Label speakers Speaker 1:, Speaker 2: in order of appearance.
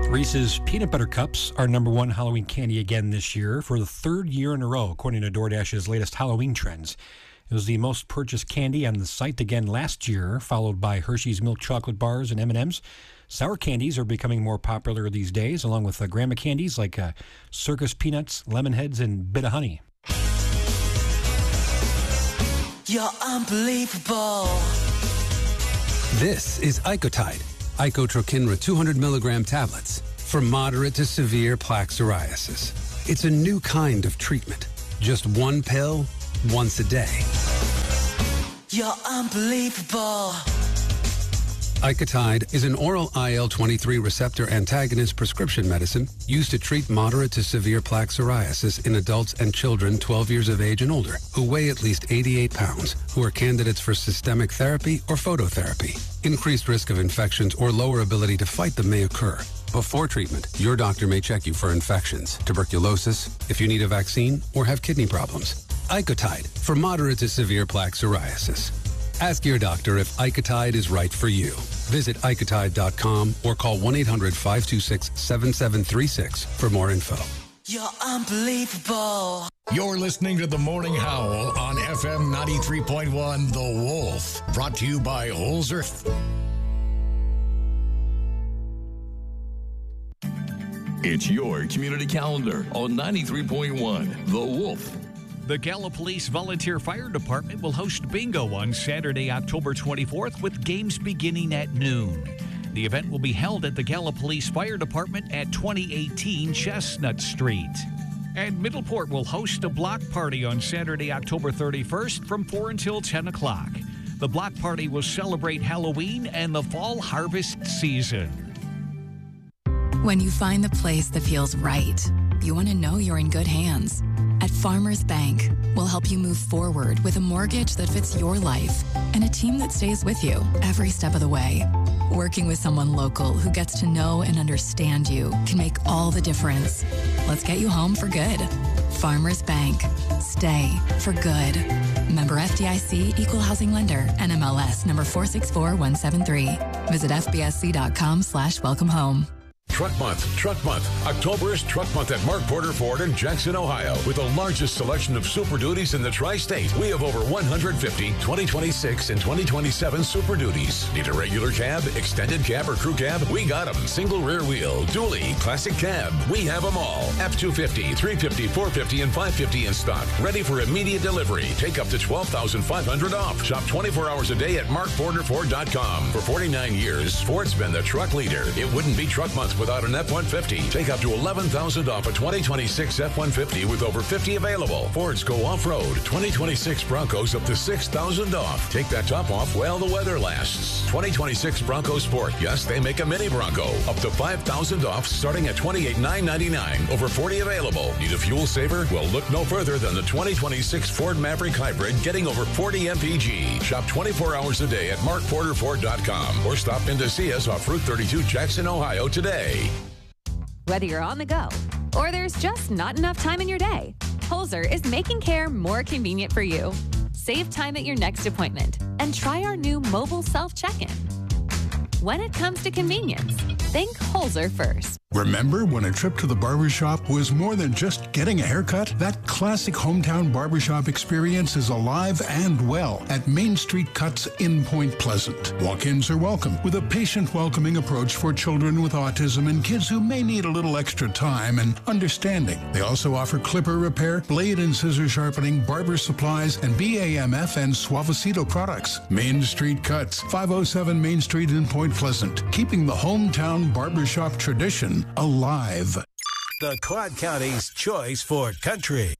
Speaker 1: Reese's Peanut Butter Cups are number one Halloween candy again this year for the third year in a row, according to DoorDash's latest Halloween trends. It was the most purchased candy on the site again last year, followed by Hershey's milk chocolate bars and M&Ms. Sour candies are becoming more popular these days, along with grandma candies like Circus Peanuts, Lemon Heads, and Bit of Honey.
Speaker 2: You're unbelievable.
Speaker 3: This is Icotide, Icotrokinra 200 milligram tablets for moderate to severe plaque psoriasis. It's a new kind of treatment. Just one pill, once a day.
Speaker 2: You're unbelievable.
Speaker 3: Icotide is an oral IL-23 receptor antagonist prescription medicine used to treat moderate to severe plaque psoriasis in adults and children 12 years of age and older who weigh at least 88 pounds, who are candidates for systemic therapy or phototherapy. Increased risk of infections or lower ability to fight them may occur. Before treatment, your doctor may check you for infections, tuberculosis, if you need a vaccine, or have kidney problems. Icotide for moderate to severe plaque psoriasis. Ask your doctor if Icotide is right for you. Visit Icotide.com or call 1-800-526-7736 for more info.
Speaker 2: You're unbelievable.
Speaker 4: You're listening to The Morning Howl on FM 93.1 The Wolf. Brought to you by Holzer.
Speaker 5: It's your community calendar on 93.1 The Wolf.
Speaker 6: The Gallipolis Volunteer Fire Department will host bingo on Saturday, October 24th, with games beginning at noon. The event will be held at the Gallipolis Fire Department at 2018 Chestnut Street. And Middleport will host a block party on Saturday, October 31st from 4 until 10 o'clock. The block party will celebrate Halloween and the fall harvest season.
Speaker 7: When you find the place that feels right, you want to know you're in good hands. At Farmers Bank, we'll help you move forward with a mortgage that fits your life and a team that stays with you every step of the way. Working with someone local who gets to know and understand you can make all the difference. Let's get you home for good. Farmers Bank. Stay for good. Member FDIC, Equal Housing Lender, NMLS number 464173. Visit fbsc.com/welcome home.
Speaker 8: Truck Month. October is Truck Month at Mark Porter Ford in Jackson, Ohio. With the largest selection of Super Duties in the Tri-State, we have over 150 2026 and 2027 Super Duties. Need a regular cab, extended cab, or crew cab? We got them. Single rear wheel, dually, classic cab. We have them all. F-250, 350, 450, and 550 in stock. Ready for immediate delivery. Take up to $12,500 off. Shop 24 hours a day at markporterford.com. For 49 years, Ford's been the truck leader. It wouldn't be Truck Month without an F-150. Take up to $11,000 off a 2026 F-150 with over 50 available. Fords go off-road. 2026 Broncos up to $6,000 off. Take that top off while the weather lasts. 2026 Bronco Sport. Yes, they make a mini Bronco. Up to $5,000 off starting at $28,999. Over 40 available. Need a fuel saver? Well, look no further than the 2026 Ford Maverick Hybrid getting over 40 mpg. Shop 24 hours a day at markporterford.com or stop in to see us off Route 32 Jackson, Ohio today.
Speaker 9: Whether you're on the go or there's just not enough time in your day, Holzer is making care more convenient for you. Save time at your next appointment and try our new mobile self-check-in. When it comes to convenience, think Holzer first.
Speaker 10: Remember when a trip to the barbershop was more than just getting a haircut? That classic hometown barbershop experience is alive and well at Main Street Cuts in Point Pleasant. Walk-ins are welcome with a patient welcoming approach for children with autism and kids who may need a little extra time and understanding. They also offer clipper repair, blade and scissor sharpening, barber supplies, and BAMF and Suavecito products. Main Street Cuts, 507 Main Street in Point Pleasant, keeping the hometown barbershop tradition alive.
Speaker 11: The Quad County's choice for country.